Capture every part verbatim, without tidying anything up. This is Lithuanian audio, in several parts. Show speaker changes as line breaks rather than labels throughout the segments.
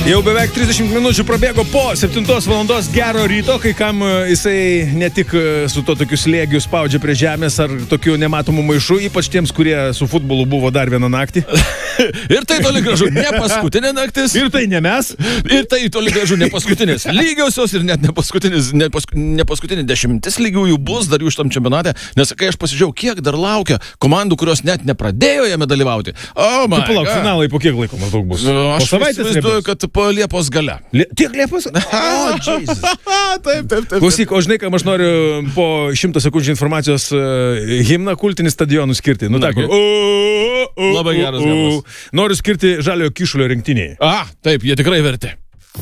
Jau beveik trisdešimt minučių prabėgo po septintos valandos. Gero ryto, kai kam jisai ne tik su to tokiu slėgiu spaudžia prie žemės ar tokiu nematomu maišu, ypač tiems, kurie su futbolu buvo dar vieną naktį.
Ir tai toli gražu ne paskutinė naktis.
Ir tai ne mes.
Ir tai toli gražu ne paskutinės lygiosios ir net ne paskutinis, ne, pasku, ne paskutinė dešimtis lygiųjų bus dar jų šitam čempionate. Nes kai aš pasižiūrėjau, kiek dar laukia komandų, kurios net nepradėjo jame dalyvauti. O, man.
Tu palauk, finalai po kiek laiko maždaug bus?
Aš įsivaizduoju, kad po Liepos gale.
Lie... Tiek Liepos? O, Jesus.
Taip, taip, taip.
Klausyk, o žinai, kam aš noriu po šimto sekundžių informacijos uh, himną kultinį stadionų skirti. Nu, tak,
labai geras galas.
Noriu skirti Žaliojo Kyšulio rinktinėje.
A, taip, jie tikrai verti.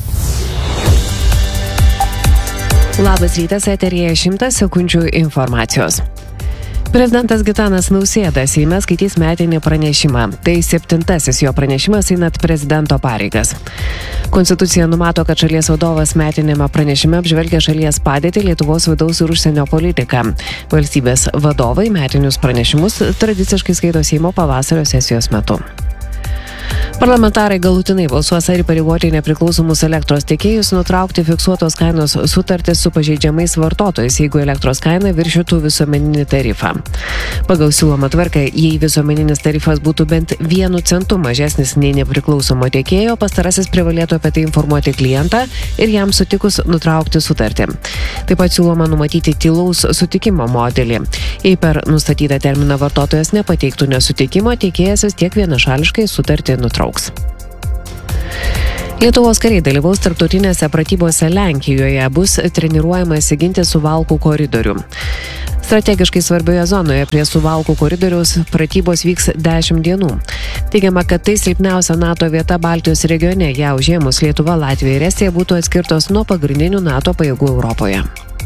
Labas rytas, eteryje šimtas sekundžių informacijos. Prezidentas Gitanas Nausėda Seime skaitys metinį pranešimą. Tai septintasis jo pranešimas einant prezidento pareigas. Konstitucija numato, kad šalies vadovas metinėme pranešime apžvelgia šalies padėtį, Lietuvos vidaus ir užsienio politiką. Valstybės vadovai metinius pranešimus tradiciškai skaito Seimo pavasario sesijos metu. Parlamentarai galutinai balsuos ar įpareigoti nepriklausomus elektros tiekėjus nutraukti fiksuotos kainos sutartis su pažeidžiamais vartotojais, jeigu elektros kaina viršytų visuomeninį tarifą. Pagal siūlomą tvarką, jei visuomeninis tarifas būtų bent vienu centu mažesnis nei nepriklausomo tiekėjo, pastarasis privalėtų apie tai informuoti klientą ir jam sutikus nutraukti sutartį. Taip pat siūloma numatyti tylaus sutikimo modelį. Jei per nustatytą terminą vartotojas nepateiktų nesutikimo, tiekėjas vis tiek vienašališkai sutartį nutrauks. Lietuvos kariai dalyvaus tarptautinėse pratybose Lenkijoje, bus treniruojamasi ginti Suvalkų koridorių. Strategiškai svarbioje zonoje prie Suvalkų koridoriaus pratybos vyks dešimt dienų. Teigiama, kad tai silpniausia NATO vieta Baltijos regione, ją užėmus Lietuva, Latvija ir Estija būtų atskirtos nuo pagrindinių NATO pajėgų Europoje.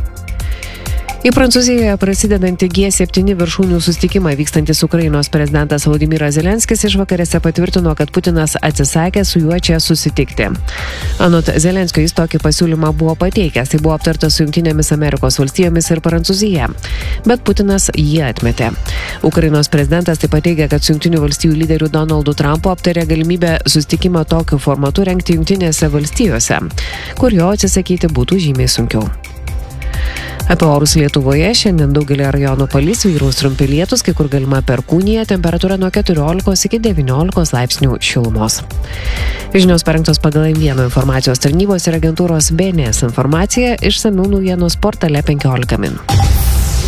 Į Prancūzijoje prasidedantį G septyni viršūnių susitikimą vykstantis Ukrainos prezidentas Volodymyras Zelenskis išvakarėse patvirtino, kad Putinas atsisakė su juo čia susitikti. Anot Zelenskio jis tokį pasiūlymą buvo pateikęs, tai buvo aptartas su Jungtinėmis Amerikos valstijomis ir Prancūzija. Bet Putinas jį atmetė. Ukrainos prezidentas taip pat teigia, kad su Jungtinių valstijų lyderiu Donaldu Trumpu aptarė galimybę susitikimą tokiu formatu rengti Jungtinėse valstijose, kur jo atsisakyti būtų žymiai sunkiau. Apie orus Lietuvoje šiandien daugelį rajonų palis, vyraus trumpi lietūs, kai kur galima perkūnija, temperatūra nuo keturiolikos iki devyniolikos laipsnių šilumos. Žinios parengtos pagal M vienas informacijos tarnybos ir agentūros B N S informaciją, išsamių naujienų portale penkiolika min.